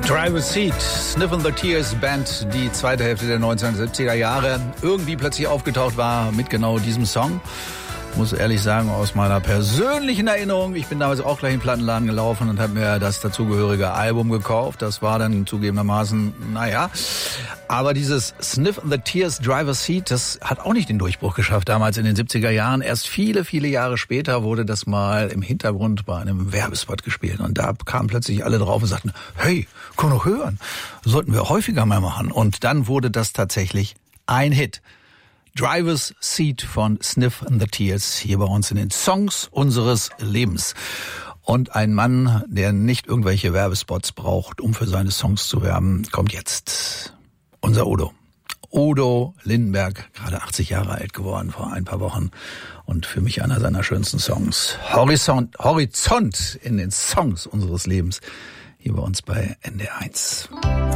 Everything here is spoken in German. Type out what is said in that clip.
Driver's Seat, Sniff and the Tears Band, die zweite Hälfte der 1970er Jahre irgendwie plötzlich aufgetaucht war mit genau diesem Song. Muss ehrlich sagen, aus meiner persönlichen Erinnerung, ich bin damals auch gleich in den Plattenladen gelaufen und habe mir das dazugehörige Album gekauft. Das war dann zugegebenermaßen, naja. Aber dieses Sniff and the Tears Driver's Seat, das hat auch nicht den Durchbruch geschafft damals in den 70er Jahren. Erst viele, viele Jahre später wurde das mal im Hintergrund bei einem Werbespot gespielt. Und da kamen plötzlich alle drauf und sagten, hey, komm doch hören. Sollten wir häufiger mal machen. Und dann wurde das tatsächlich ein Hit. Driver's Seat von Sniff and the Tears, hier bei uns in den Songs unseres Lebens. Und ein Mann, der nicht irgendwelche Werbespots braucht, um für seine Songs zu werben, kommt jetzt. Unser Udo. Udo Lindenberg, gerade 80 Jahre alt geworden vor ein paar Wochen. Und für mich einer seiner schönsten Songs. Horizont in den Songs unseres Lebens. Hier bei uns bei NDR 1.